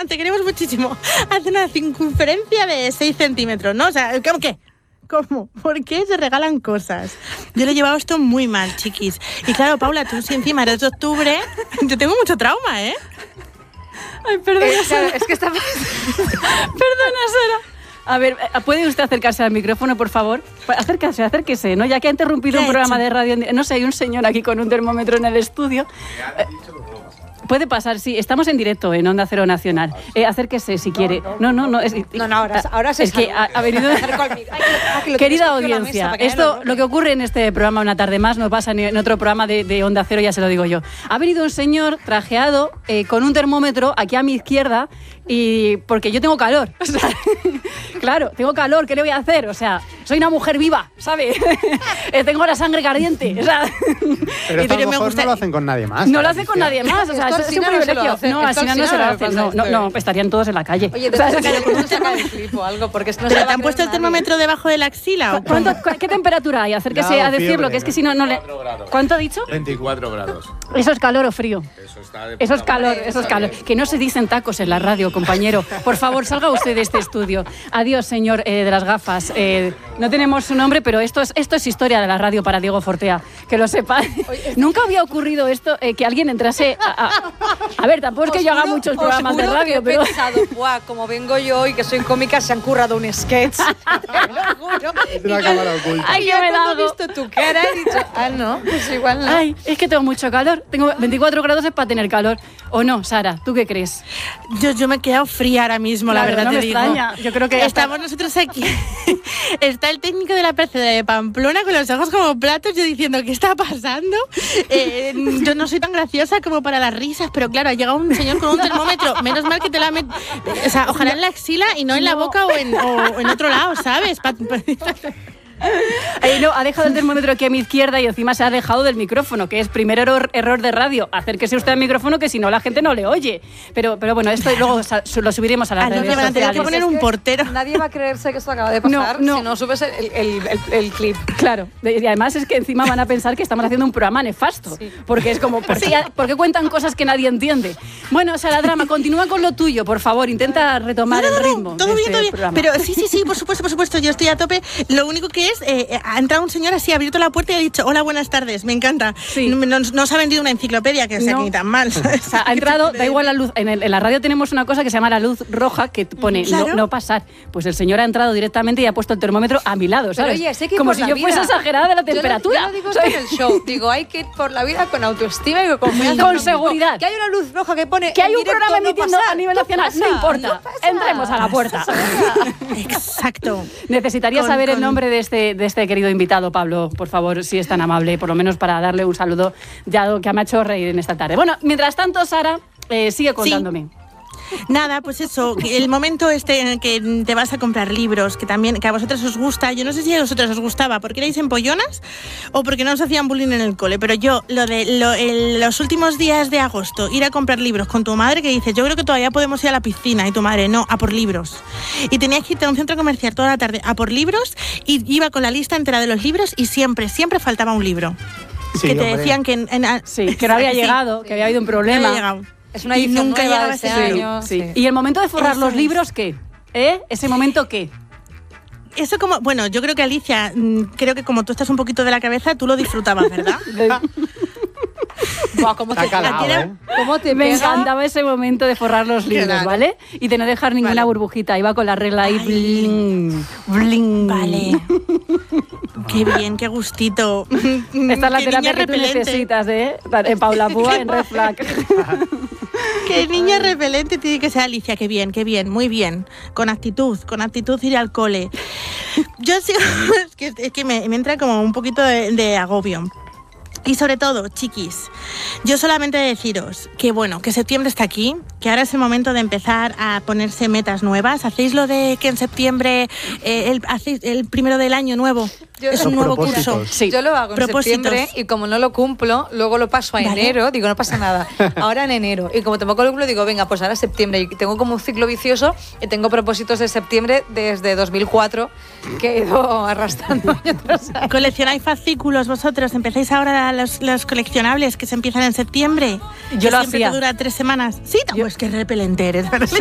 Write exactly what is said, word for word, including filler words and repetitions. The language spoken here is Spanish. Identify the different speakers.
Speaker 1: te queremos muchísimo. Hace una circunferencia de seis centímetros, ¿no? O sea, ¿cómo qué? ¿Cómo? ¿Por qué se regalan cosas? Yo lo he llevado esto muy mal, chiquis. Y claro, Paula, tú si encima eres de octubre, yo tengo mucho trauma, ¿eh?
Speaker 2: Ay, perdona,
Speaker 3: eh,
Speaker 2: Sara.
Speaker 3: Es que está...
Speaker 2: Perdona, Sara. A ver, ¿puede usted acercarse al micrófono, por favor? Acérquese, acérquese, ¿no? Ya que ha interrumpido un programa de radio... No sé, hay un señor aquí con un termómetro en el estudio. Eh, Puede pasar, sí. Estamos en directo en Onda Cero Nacional. Eh, acérquese si quiere. No, no, no. Es,
Speaker 3: no, no, ahora, ahora se
Speaker 2: Es que ha, ha venido... Querida audiencia, esto, lo que ocurre en este programa Una Tarde Más, no pasa ni en otro programa de, de Onda Cero, ya se lo digo yo. Ha venido un señor trajeado eh, con un termómetro aquí a mi izquierda y porque yo tengo calor. O sea, claro, tengo calor, ¿qué le voy a hacer? O sea, soy una mujer viva, ¿sabe? Tengo la sangre caliente. O sea,
Speaker 4: pero esto a lo mejor no lo hacen con nadie más.
Speaker 2: No lo hacen con nadie más. O sea, es un privilegio. No, al final no se lo hacen. No, no, no, estarían todos en la calle.
Speaker 3: Oye, te vas a caer con un saca de clip o algo, porque no
Speaker 1: ¿Pero te han puesto el termómetro debajo de la axila? ¿O
Speaker 2: ¿Cuánto, ¿Qué temperatura hay? Acérquese a decirlo, que es que si no, no le... ¿Cuánto ha dicho?
Speaker 5: veinticuatro grados.
Speaker 2: ¿Eso es calor o frío?
Speaker 5: Eso está de
Speaker 2: Eso es calor, eso es calor. Que no se dicen tacos en la radio, compañero. Por favor, salga usted de este estudio. Adiós, señor eh, de las gafas. Eh, no tenemos su nombre, pero esto es, esto es historia de la radio para Diego Fortea. Que lo sepa. Nunca había ocurrido esto, eh, que alguien entrase a... A, a ver, tampoco es que yo haga muchos programas de radio,
Speaker 3: que he
Speaker 2: pero...
Speaker 3: pensado, guau, como vengo yo y que soy cómica, se han currado un sketch. Te lo juro.
Speaker 4: Es una cámara oculta.
Speaker 2: Ay,
Speaker 3: yo
Speaker 2: me
Speaker 3: cuando
Speaker 2: he
Speaker 3: he visto tu cara he dicho, ah, no, pues igual no.
Speaker 2: Ay, es que tengo mucho calor. Tengo veinticuatro grados es para tener calor. ¿O no, Sara? ¿Tú qué crees?
Speaker 1: Yo, yo me he quedado fría ahora mismo,
Speaker 2: Claro,
Speaker 1: la verdad
Speaker 2: no
Speaker 1: te
Speaker 2: me
Speaker 1: digo.
Speaker 2: extraña. Yo creo que
Speaker 1: estamos nosotros aquí. Está el técnico de la P C de Pamplona con los ojos como platos, yo diciendo, ¿qué está pasando? Eh, yo no soy tan graciosa como para las risas, pero claro, ha llegado un señor con un termómetro. Menos mal que te la met... O sea, ojalá en la axila y no en la boca o en, o en otro lado, ¿sabes? Pa- pa-
Speaker 2: Ahí no, ha dejado el termómetro aquí a mi izquierda y encima se ha alejado del micrófono, que es primer error, error de radio. Acérquese usted al micrófono, que si no la gente no le oye. Pero, pero bueno, esto luego lo subiremos a las
Speaker 1: Ah, no,
Speaker 2: redes
Speaker 1: me van a tener que
Speaker 2: sociales.
Speaker 1: poner un portero.
Speaker 3: Nadie va a creerse que esto acaba de pasar
Speaker 2: No, no.
Speaker 3: si no subes el, el, el, el clip.
Speaker 2: Claro, y además es que encima van a pensar que estamos haciendo un programa nefasto,
Speaker 3: Sí.
Speaker 2: porque es como, ¿por qué, ¿por qué cuentan cosas que nadie entiende? Bueno, Sara Drama, continúa con lo tuyo, por favor, intenta retomar
Speaker 1: No, no,
Speaker 2: el
Speaker 1: no,
Speaker 2: ritmo
Speaker 1: todo
Speaker 2: de
Speaker 1: bien,
Speaker 2: este
Speaker 1: todo bien.
Speaker 2: programa.
Speaker 1: Pero sí, sí, sí, por supuesto, por supuesto, yo estoy a tope. Lo único que es, eh, ha entrado un señor así, ha abierto la puerta y ha dicho, hola, buenas tardes, me encanta.
Speaker 2: Sí.
Speaker 1: No, no, no se ha vendido una enciclopedia, que sea
Speaker 2: No.
Speaker 1: que ni tan mal. ¿sabes?
Speaker 2: O sea, ha entrado, da igual la luz. En, el- en la radio tenemos una cosa que se llama la luz roja, que pone
Speaker 1: Claro.
Speaker 2: no, no pasar. Pues el señor ha entrado directamente y ha puesto el termómetro a mi lado, ¿sabes?
Speaker 3: Pero oye, sé que
Speaker 2: como
Speaker 3: por
Speaker 2: si
Speaker 3: la
Speaker 2: yo
Speaker 3: vida.
Speaker 2: fuese exagerada de la temperatura.
Speaker 3: Yo lo, yo lo digo esto en el show. Digo, hay que ir por la vida con autoestima y con confianza.
Speaker 2: Con
Speaker 3: en uno mismo.
Speaker 2: seguridad.
Speaker 3: Que hay una luz roja que pone
Speaker 2: Que hay
Speaker 3: en
Speaker 2: un
Speaker 3: directo,
Speaker 2: programa
Speaker 3: no
Speaker 2: emitiendo
Speaker 3: pasa,
Speaker 2: a nivel
Speaker 3: no
Speaker 2: nacional,
Speaker 3: pasa,
Speaker 2: no importa.
Speaker 3: no pasa.
Speaker 2: Entremos a la puerta.
Speaker 1: Exacto.
Speaker 2: Necesitaría
Speaker 1: Con-
Speaker 2: saber el
Speaker 1: con-
Speaker 2: nombre de este, de este querido invitado, Pablo, por favor, si es tan amable, por lo menos para darle un saludo, ya que me ha hecho reír en esta tarde. Bueno, mientras tanto, Sara, eh, sigue contándome.
Speaker 1: Nada, pues eso, el momento este en el que te vas a comprar libros, que también, que a vosotros os gusta, yo no sé si a vosotros os gustaba porque erais empollonas o porque no os hacían bullying en el cole, pero yo, lo de lo, el- los últimos días de agosto, ir a comprar libros con tu madre, que dices, yo creo que todavía podemos ir a la piscina, y tu madre, no, a por libros. Y tenías que irte a un centro comercial toda la tarde a por libros, y iba con la lista entera de los libros y siempre, siempre faltaba un libro.
Speaker 4: Sí,
Speaker 1: que te
Speaker 4: hombre.
Speaker 1: decían que... En, en-
Speaker 2: Sí, que no había
Speaker 1: sí,
Speaker 2: llegado, que había habido un
Speaker 1: no
Speaker 2: problema.
Speaker 1: había llegado.
Speaker 3: Es una
Speaker 1: Y
Speaker 3: edición
Speaker 1: nunca
Speaker 3: nueva
Speaker 1: llegaba
Speaker 3: de este
Speaker 1: ese
Speaker 3: año.
Speaker 2: Sí.
Speaker 3: Sí.
Speaker 2: Y el momento de forrar
Speaker 1: Eso
Speaker 2: los
Speaker 1: es.
Speaker 2: libros, ¿qué? ¿Eh? ¿Ese momento qué?
Speaker 1: Eso como, bueno, yo creo que Alicia, mm, creo que como tú estás un poquito de la cabeza, tú lo disfrutabas, ¿verdad?
Speaker 3: Buah, ¿cómo
Speaker 4: Está
Speaker 3: te
Speaker 4: calado,
Speaker 1: tira-
Speaker 4: ¿eh?
Speaker 3: ¿Cómo te
Speaker 2: Me
Speaker 3: pega?
Speaker 2: encantaba ese momento de forrar los libros,
Speaker 1: Claro.
Speaker 2: ¿vale? Y de no dejar ninguna
Speaker 1: Vale.
Speaker 2: burbujita. Iba con la regla ahí,
Speaker 1: Ay.
Speaker 2: bling, bling.
Speaker 1: Vale. Qué bien, qué gustito.
Speaker 2: Esta es la
Speaker 1: Qué
Speaker 2: terapia
Speaker 1: niña
Speaker 2: que tú
Speaker 1: repelente.
Speaker 2: necesitas, ¿eh? En Paula Púa, en Red Flag.
Speaker 1: Qué niña repelente tiene que ser Alicia. Qué bien, qué bien, muy bien. Con actitud, con actitud ir al cole. Yo sí, es que, es que me, me entra como un poquito de, de agobio. Y sobre todo, chiquis, yo solamente deciros que bueno, que septiembre está aquí, que ahora es el momento de empezar a ponerse metas nuevas. ¿Hacéis lo de que en septiembre, eh, el, hacéis el primero del año nuevo?
Speaker 3: Yo-
Speaker 1: es
Speaker 4: Los
Speaker 1: un nuevo
Speaker 4: propósitos.
Speaker 1: curso.
Speaker 2: Sí.
Speaker 3: Yo lo hago en
Speaker 1: Propósitos.
Speaker 3: septiembre y como no lo cumplo, luego lo paso a
Speaker 1: Vale.
Speaker 3: enero, digo, no pasa nada. Ahora en enero. Y como tampoco lo cumplo, digo, venga, pues ahora septiembre. Y tengo como un ciclo vicioso y tengo propósitos de septiembre desde dos mil cuatro que he ido arrastrando año tras año.
Speaker 1: ¿Coleccionáis fascículos vosotros? ¿Empezáis ahora los, los coleccionables que se empiezan en septiembre?
Speaker 2: Yo
Speaker 1: Que
Speaker 2: lo
Speaker 1: siempre
Speaker 2: hacía.
Speaker 1: te dura tres semanas. Sí,
Speaker 2: Yo-
Speaker 1: pues qué repelente eres.